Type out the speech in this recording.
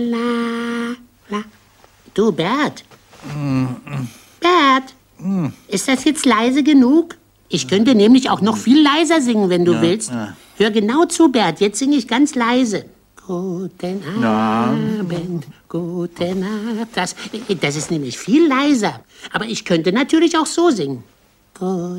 La, la. Du, Bert. Bert, ist das jetzt leise genug? Ich könnte nämlich auch noch viel leiser singen, wenn du willst. Hör genau zu, Bert. Jetzt singe ich ganz leise. Guten Abend, gute Nacht. Das ist nämlich viel leiser. Aber ich könnte natürlich auch so singen.